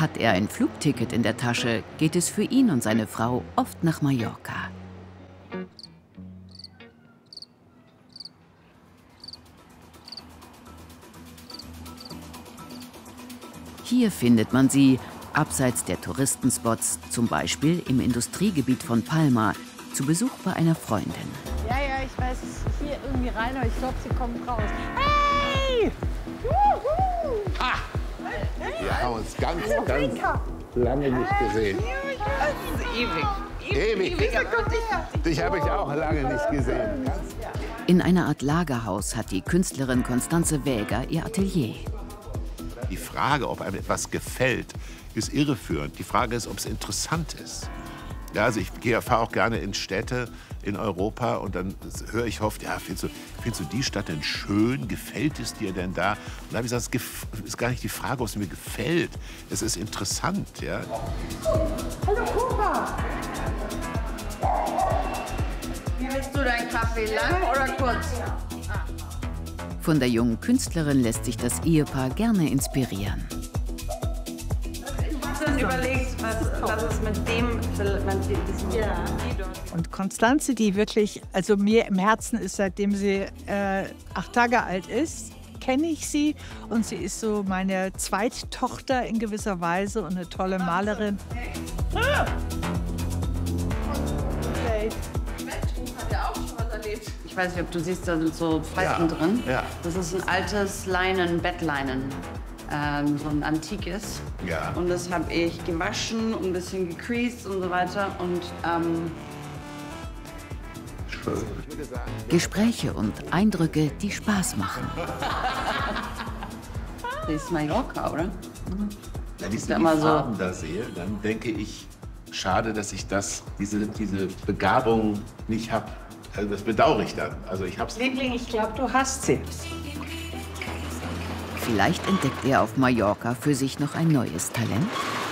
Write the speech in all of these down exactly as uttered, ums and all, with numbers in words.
Hat er ein Flugticket in der Tasche, geht es für ihn und seine Frau oft nach Mallorca. Hier findet man sie, abseits der Touristenspots, zum Beispiel im Industriegebiet von Palma, zu Besuch bei einer Freundin. Ja, ja, ich weiß, hier irgendwie rein, aber ich glaube, sie kommen raus. Hey! Juhu! Ah! Wir haben uns ganz, ganz lange nicht gesehen. Ewig. Ewig. Ewig. Dich habe ich auch lange nicht gesehen. In einer Art Lagerhaus hat die Künstlerin Constanze Wäger ihr Atelier. Die Frage, ob einem etwas gefällt, ist irreführend. Die Frage ist, ob es interessant ist. Ja, also ich fahre auch gerne in Städte in Europa und dann höre ich oft, ja, findest du, findest du die Stadt denn schön? Gefällt es dir denn da? Und da habe ich gesagt, es ist gar nicht die Frage, ob es mir gefällt. Es ist interessant, ja. Hallo, Cooper! Willst du deinen Kaffee lang oder kurz? Von der jungen Künstlerin lässt sich das Ehepaar gerne inspirieren. Dann überlegst, was, was es mit dem, mit ja. Und Constanze, die wirklich, also mir im Herzen ist, seitdem sie äh, acht Tage alt ist, kenne ich sie. Und sie ist so meine Zweittochter in gewisser Weise und eine tolle Malerin. Ah! Okay. Hat ja auch schon was erlebt. Ich weiß nicht, ob du siehst, da sind so Falten Ja. drin. Ja. Das ist ein altes Leinen, Bettleinen. Ähm, so ein antikes. Ja. Und das habe ich gewaschen und ein bisschen gecreased und so weiter. Und ähm, Gespräche und Eindrücke, die Spaß machen. das ist Mallorca, oder? Wenn ich Ist die ja immer so. Farben da sehe, dann denke ich, schade, dass ich das, diese, diese Begabung nicht habe. Also das bedauere ich dann. Also ich hab's. Liebling, ich glaube, du hast sie. Vielleicht entdeckt er auf Mallorca für sich noch ein neues Talent.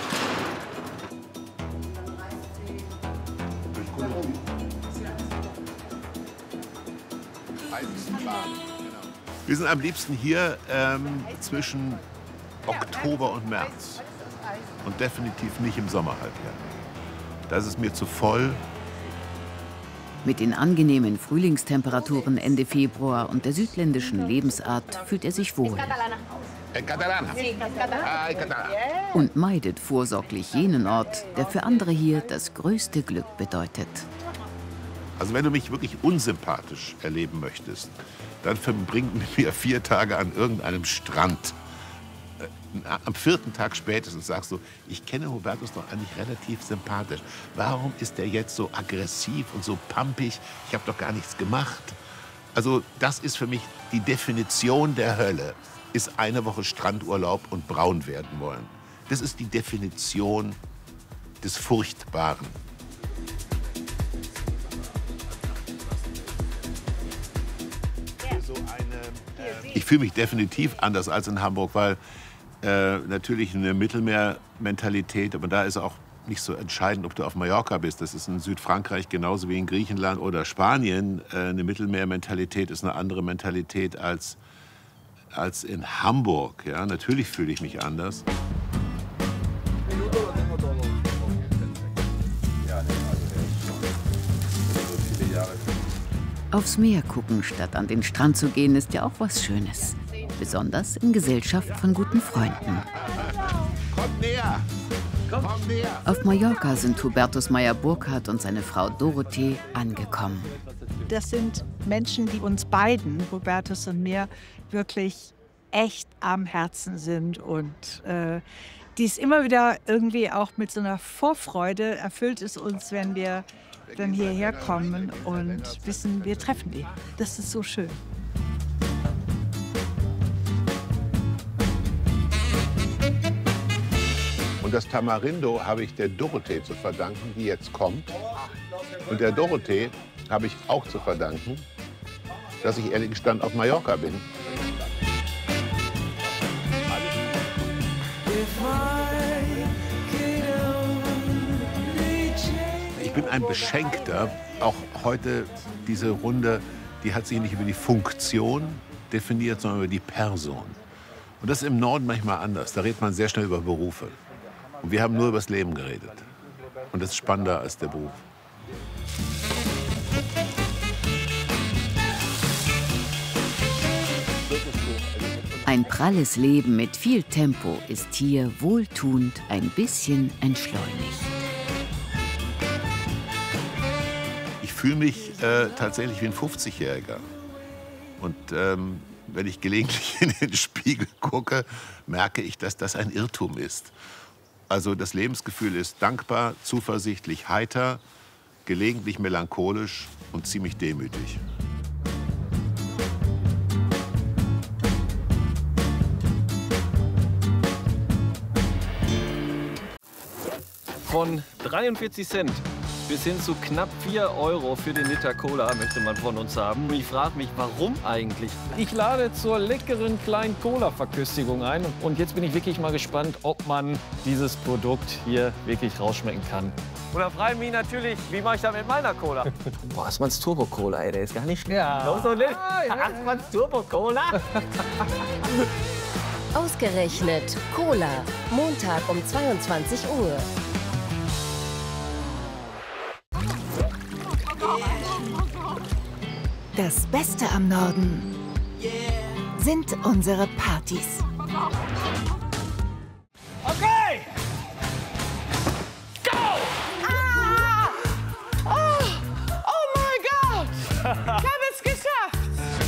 Wir sind am liebsten hier ähm, zwischen Oktober und März. Und definitiv nicht im Sommerhalbjahr. Da ist es mir zu voll. Mit den angenehmen Frühlingstemperaturen Ende Februar und der südländischen Lebensart fühlt er sich wohl. En Catalana. Ah, en Catalana. Und meidet vorsorglich jenen Ort, der für andere hier das größte Glück bedeutet. Also wenn du mich wirklich unsympathisch erleben möchtest, dann verbringt mit mir vier Tage an irgendeinem Strand. Am vierten Tag spätestens sagst du, ich kenne Hubertus doch eigentlich relativ sympathisch. Warum ist der jetzt so aggressiv und so pampig? Ich habe doch gar nichts gemacht. Also das ist für mich die Definition der Hölle, ist eine Woche Strandurlaub und braun werden wollen. Das ist die Definition des Furchtbaren. Ich fühle mich definitiv anders als in Hamburg, weil äh, natürlich eine Mittelmeermentalität, aber da ist auch nicht so entscheidend, ob du auf Mallorca bist. Das ist in Südfrankreich genauso wie in Griechenland oder Spanien. Äh, eine Mittelmeermentalität ist eine andere Mentalität als, als in Hamburg. Ja? Natürlich fühle ich mich anders. Aufs Meer gucken, statt an den Strand zu gehen, ist ja auch was Schönes. Besonders in Gesellschaft von guten Freunden. Kommt näher! Komm näher! Auf Mallorca sind Hubertus Meyer-Burkhardt und seine Frau Dorothee angekommen. Das sind Menschen, die uns beiden, Hubertus und mir, wirklich echt am Herzen sind und äh, die es immer wieder irgendwie auch mit so einer Vorfreude erfüllt ist uns, wenn wir dann hierher kommen und wissen, wir treffen die. Das ist so schön. Und das Tamarindo habe ich der Dorothee zu verdanken, die jetzt kommt. Und der Dorothee habe ich auch zu verdanken, dass ich ehrlich gestanden auf Mallorca bin. Ich bin ein Beschenkter. Auch heute diese Runde, die hat sich nicht über die Funktion definiert, sondern über die Person. Und das ist im Norden manchmal anders. Da redet man sehr schnell über Berufe. Und wir haben nur über das Leben geredet. Und das ist spannender als der Beruf. Ein pralles Leben mit viel Tempo ist hier wohltuend ein bisschen entschleunigt. Ich fühle mich äh, tatsächlich wie ein fünfzigjähriger. Und ähm, wenn ich gelegentlich in den Spiegel gucke, merke ich, dass das ein Irrtum ist. Also das Lebensgefühl ist dankbar, zuversichtlich, heiter, gelegentlich melancholisch und ziemlich demütig. Von dreiundvierzig Cent bis hin zu knapp vier Euro für den Liter Cola möchte man von uns haben. Und ich frage mich, warum eigentlich? Ich lade zur leckeren kleinen Cola-Verköstigung ein. Und jetzt bin ich wirklich mal gespannt, ob man dieses Produkt hier wirklich rausschmecken kann. Und da frage ich mich natürlich, wie mache ich das mit meiner Cola? Boah, Assmanns Turbo Cola, ey, der ist gar nicht schlecht. Ja. Los und nicht. Assmanns Turbo Cola. Ausgerechnet Cola, Montag um zweiundzwanzig Uhr. Das Beste am Norden sind unsere Partys. Okay! Go! Ah! Oh, oh mein Gott! Ich habe es geschafft!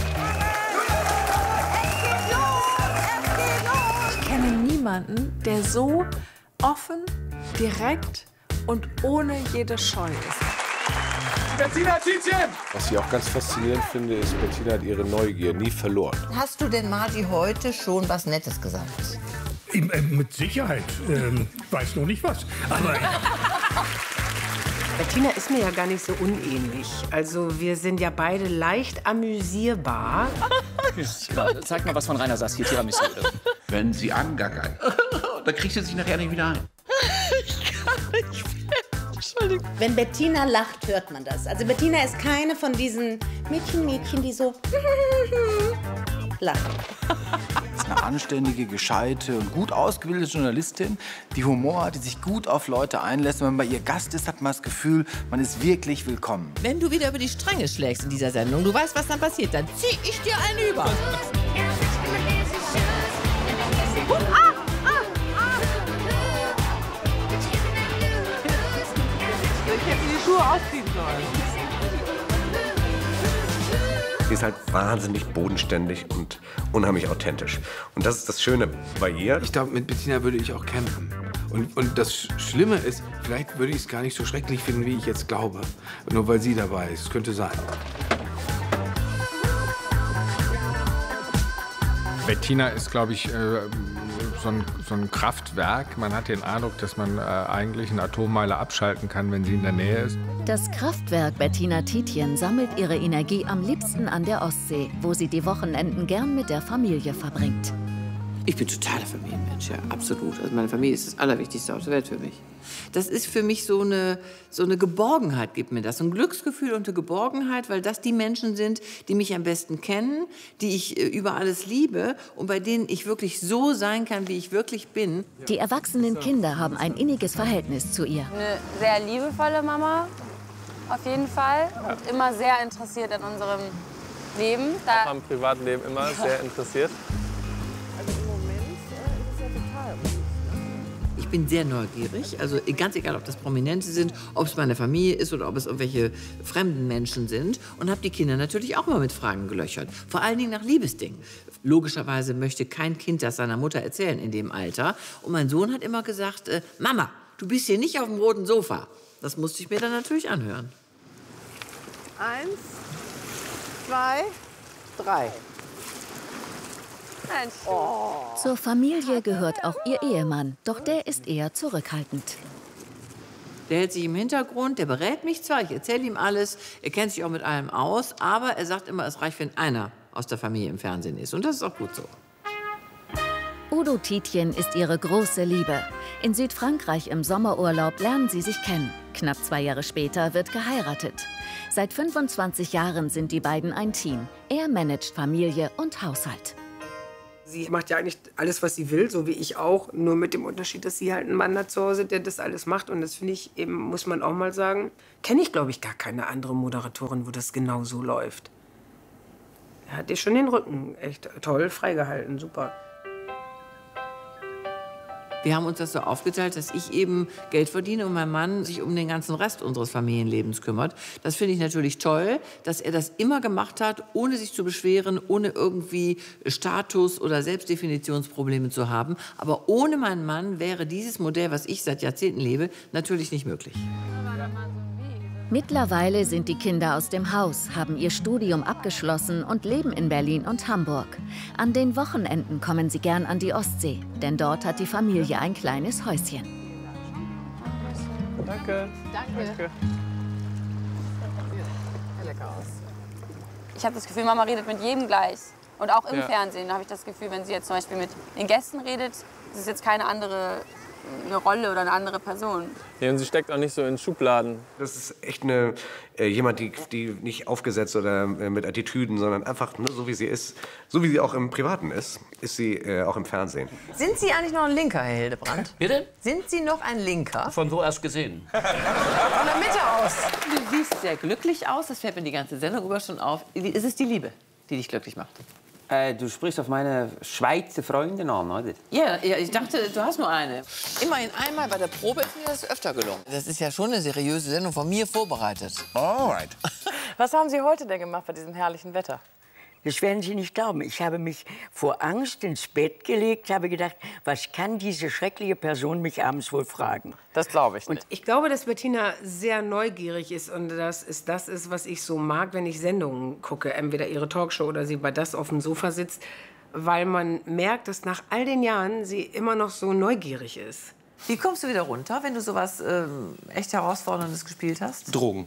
Es geht los! Es geht los! Ich kenne niemanden, der so offen, direkt und ohne jede Scheu ist. Bettina Tietjen! Was ich auch ganz faszinierend finde, ist, Bettina hat ihre Neugier nie verloren. Hast du denn Marty heute schon was Nettes gesagt? Äh, mit Sicherheit. Ähm, weiß noch nicht was. Aber Bettina ist mir ja gar nicht so unähnlich. Also wir sind ja beide leicht amüsierbar. Ja, zeig mal was von Rainer Sass hier, Tiramisu. Wenn sie angackern, dann kriegt sie sich nachher nicht wieder ein. Ich kann nicht mehr. Wenn Bettina lacht, hört man das. Also Bettina ist keine von diesen Mädchen, Mädchen, die so lachen. Das ist eine anständige, gescheite und gut ausgebildete Journalistin, die Humor hat, die sich gut auf Leute einlässt. Und wenn man bei ihr Gast ist, hat man das Gefühl, man ist wirklich willkommen. Wenn du wieder über die Stränge schlägst in dieser Sendung, du weißt, was dann passiert, dann zieh ich dir einen über. Ich hätte die Schuhe ausziehen sollen. Sie ist halt wahnsinnig bodenständig und unheimlich authentisch. Und das ist das Schöne bei ihr. Ich glaube, mit Bettina würde ich auch campen. Und, und das Schlimme ist, vielleicht würde ich es gar nicht so schrecklich finden, wie ich jetzt glaube. Nur weil sie dabei ist. Es könnte sein. Bettina ist, glaube ich, äh, so, ein, so ein Kraftwerk. Man hat den Eindruck, dass man äh, eigentlich einen Atommeiler abschalten kann, wenn sie in der Nähe ist. Das Kraftwerk Bettina Tietjen sammelt ihre Energie am liebsten an der Ostsee, wo sie die Wochenenden gern mit der Familie verbringt. Ich bin totaler Familienmensch, ja, absolut. Also meine Familie ist das Allerwichtigste auf der Welt für mich. Das ist für mich so eine, so eine Geborgenheit, gibt mir das. So ein Glücksgefühl und eine Geborgenheit, weil das die Menschen sind, die mich am besten kennen, die ich äh, über alles liebe und bei denen ich wirklich so sein kann, wie ich wirklich bin. Die erwachsenen Kinder haben ein inniges Verhältnis zu ihr. Eine sehr liebevolle Mama, auf jeden Fall. Und immer sehr interessiert an unserem Leben. Da auch am Privatleben immer ja. sehr interessiert. Ich bin sehr neugierig, also ganz egal, ob das Prominente sind, ob es meine Familie ist oder ob es irgendwelche fremden Menschen sind. Und habe die Kinder natürlich auch immer mit Fragen gelöchert. Vor allen Dingen nach Liebesdingen. Logischerweise möchte kein Kind das seiner Mutter erzählen in dem Alter. Und mein Sohn hat immer gesagt, äh, Mama, du bist hier nicht auf dem roten Sofa. Das musste ich mir dann natürlich anhören. Eins, zwei, drei. Oh. Zur Familie gehört auch ihr Ehemann, doch der ist eher zurückhaltend. Der hält sich im Hintergrund, der berät mich zwar, ich erzähle ihm alles, er kennt sich auch mit allem aus, aber er sagt immer, es reicht, wenn einer aus der Familie im Fernsehen ist. Und das ist auch gut so. Udo Tietjen ist ihre große Liebe. In Südfrankreich im Sommerurlaub lernen sie sich kennen. Knapp zwei Jahre später wird geheiratet. Seit fünfundzwanzig Jahren sind die beiden ein Team. Er managt Familie und Haushalt. Sie macht ja eigentlich alles, was sie will, so wie ich auch. Nur mit dem Unterschied, dass sie halt einen Mann hat zu Hause, der das alles macht. Und das finde ich eben, muss man auch mal sagen, kenne ich, glaube ich, gar keine andere Moderatorin, wo das genau so läuft. Er hat dir schon den Rücken echt toll freigehalten, super. Wir haben uns das so aufgeteilt, dass ich eben Geld verdiene und mein Mann sich um den ganzen Rest unseres Familienlebens kümmert. Das finde ich natürlich toll, dass er das immer gemacht hat, ohne sich zu beschweren, ohne irgendwie Status- oder Selbstdefinitionsprobleme zu haben. Aber ohne meinen Mann wäre dieses Modell, was ich seit Jahrzehnten lebe, natürlich nicht möglich. Mittlerweile sind die Kinder aus dem Haus, haben ihr Studium abgeschlossen und leben in Berlin und Hamburg. An den Wochenenden kommen sie gern an die Ostsee, denn dort hat die Familie ein kleines Häuschen. Danke. Danke. Danke. Lecker aus. Ich habe das Gefühl, Mama redet mit jedem gleich. Und auch im Ja. Fernsehen habe ich das Gefühl, wenn sie jetzt zum Beispiel mit den Gästen redet, ist es jetzt keine andere eine Rolle oder eine andere Person. Nee, und sie steckt auch nicht so in Schubladen. Das ist echt eine, äh, jemand, die, die nicht aufgesetzt oder äh, mit Attitüden, sondern einfach ne, so, wie sie ist. So wie sie auch im Privaten ist, ist sie äh, auch im Fernsehen. Sind Sie eigentlich noch ein Linker, Herr Hildebrand? Bitte? Sind Sie noch ein Linker? Von wo erst gesehen? Von der Mitte aus. Du siehst sehr glücklich aus, das fällt mir die ganze Sendung über schon auf. Ist es die Liebe, die dich glücklich macht? Äh, du sprichst auf meine Schweizer Freundin an, oder? Ja, ja, ich dachte, du hast nur eine. Immerhin einmal bei der Probe ist mir das öfter gelungen. Das ist ja schon eine seriöse Sendung von mir vorbereitet. Alright. Was haben Sie heute denn gemacht bei diesem herrlichen Wetter? Das werden Sie nicht glauben. Ich habe mich vor Angst ins Bett gelegt, habe gedacht, was kann diese schreckliche Person mich abends wohl fragen? Das glaube ich nicht. Ich glaube, dass Bettina sehr neugierig ist und das ist das ist, was ich so mag, wenn ich Sendungen gucke, entweder ihre Talkshow oder sie bei das auf dem Sofa sitzt, weil man merkt, dass nach all den Jahren sie immer noch so neugierig ist. Wie kommst du wieder runter, wenn du sowas ähm, echt Herausforderndes gespielt hast? Drogen.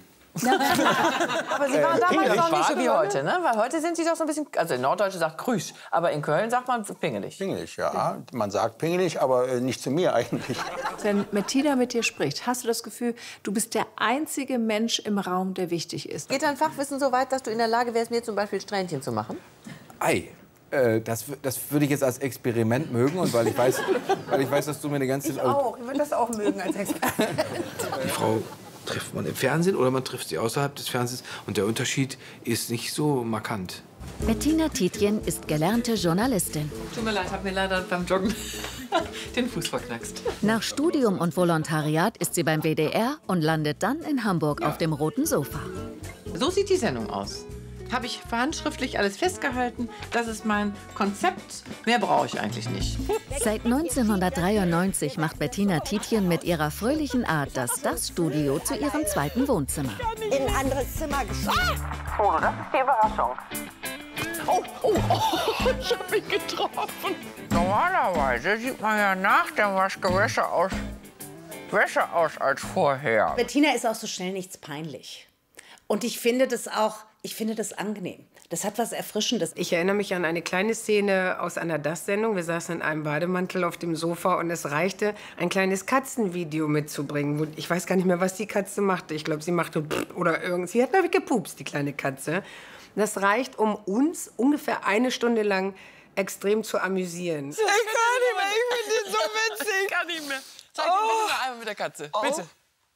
Aber Sie waren Äh, damals pingelig noch nicht so wie war, heute, ne? Weil heute sind Sie doch so ein bisschen, also in Norddeutsche sagt Krüsch, aber in Köln sagt man pingelig. Pingelig, ja. Man sagt pingelig, aber äh, nicht zu mir eigentlich. Wenn Bettina mit dir spricht, hast du das Gefühl, du bist der einzige Mensch im Raum, der wichtig ist. Geht dein Fachwissen so weit, dass du in der Lage wärst, mir zum Beispiel Strähnchen zu machen? Ei. Äh, das, w- das würde ich jetzt als Experiment mögen. Und weil ich weiß, weil ich weiß dass du mir eine ganze... Ich auch, ich würde das auch mögen als Experte. Die Frau trifft man im Fernsehen oder man trifft sie außerhalb des Fernsehens. Und der Unterschied ist nicht so markant. Bettina Tietjen ist gelernte Journalistin. Tut mir leid, hab mir leider beim Joggen den Fuß verknackst. Nach Studium und Volontariat ist sie beim W D R und landet dann in Hamburg auf dem roten Sofa. So sieht die Sendung aus. Habe ich handschriftlich alles festgehalten. Das ist mein Konzept. Mehr brauche ich eigentlich nicht. Seit neunzehnhundertdreiundneunzig macht Bettina Tietjen mit ihrer fröhlichen Art das Das-Studio zu ihrem zweiten Wohnzimmer. In ein anderes Zimmer geschoben. Oh, das ist die Überraschung. Oh, oh, oh, ich hab ihn getroffen. Normalerweise sieht man ja nach dem Wasch Wäsche aus, Wäsche aus als vorher. Bettina ist auch so schnell nichts peinlich. Und ich finde das auch, ich finde das angenehm. Das hat was Erfrischendes. Ich erinnere mich an eine kleine Szene aus einer Das-Sendung. Wir saßen in einem Bademantel auf dem Sofa und es reichte, ein kleines Katzenvideo mitzubringen. Wo- Ich weiß gar nicht mehr, was die Katze machte. Ich glaube, sie machte pff oder irgend. Sie hat, glaube ich, gepupst, die kleine Katze. Das reicht, um uns ungefähr eine Stunde lang extrem zu amüsieren. Ich kann nicht mehr, ich finde den so witzig. Ich kann nicht mehr. Zeig mir bitte noch einmal mit der Katze. Bitte.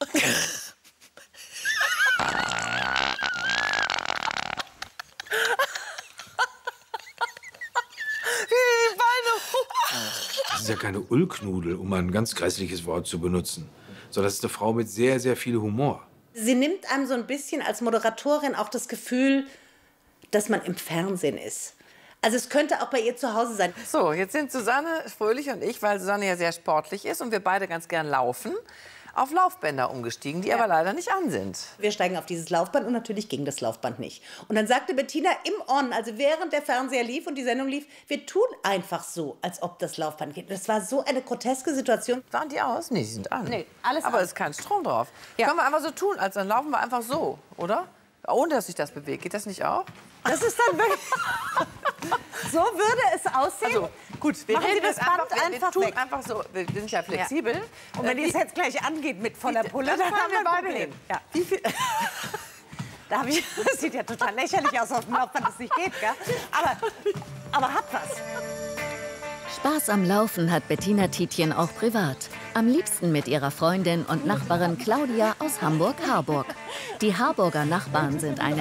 Die Beine. Das ist ja keine Ullknudel, um ein ganz grässliches Wort zu benutzen. Sondern das ist eine Frau mit sehr, sehr viel Humor. Sie nimmt einem so ein bisschen als Moderatorin auch das Gefühl, dass man im Fernsehen ist. Also es könnte auch bei ihr zu Hause sein. So, jetzt sind Susanne Fröhlich und ich, weil Susanne ja sehr sportlich ist und wir beide ganz gern laufen, auf Laufbänder umgestiegen, die aber leider nicht an sind. Wir steigen auf dieses Laufband und natürlich ging das Laufband nicht. Und dann sagte Bettina im On, also während der Fernseher lief und die Sendung lief, wir tun einfach so, als ob das Laufband geht. Das war so eine groteske Situation. Waren die aus? Nee, die sind an. Nee, alles Aber es ist kein Strom drauf. Können wir einfach so tun, als dann laufen wir einfach so, oder? Ohne, dass sich das bewegt. Geht das nicht auch? Das ist dann wirklich... So würde es aussehen. Also, gut, wir Machen reden Sie das jetzt Band einfach, wir, wir einfach tun weg. einfach so. Wir sind ja flexibel. Ja. Und wenn Äh, die es wie- jetzt gleich angeht mit voller Pulle, Das dann können haben wir wir beide ein Problem. hin. Ja. Wie viel? Da hab ich, das sieht ja total lächerlich aus auf dem Laufband, dass es nicht geht, gell? Aber, aber hat was. Spaß am Laufen hat Bettina Tietjen auch privat. Am liebsten mit ihrer Freundin und Nachbarin Claudia aus Hamburg-Harburg. Die Harburger Nachbarn sind eine